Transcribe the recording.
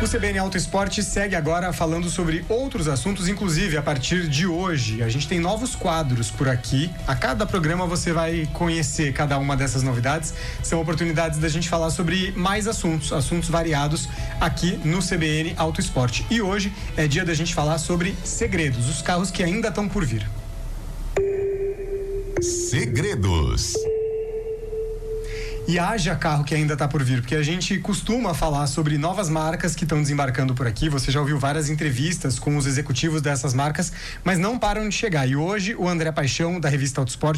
O CBN Auto Esporte segue agora falando sobre outros assuntos, inclusive a partir de hoje. A gente tem novos quadros por aqui. A cada programa você vai conhecer cada uma dessas novidades. São oportunidades da gente falar sobre mais assuntos variados aqui no CBN Auto Esporte. E hoje é dia da gente falar sobre segredos, os carros que ainda estão por vir. Segredos. E haja carro que ainda está por vir, porque a gente costuma falar sobre novas marcas que estão desembarcando por aqui. Você já ouviu várias entrevistas com os executivos dessas marcas, mas não param de chegar. E hoje o André Paixão, da revista Autosport,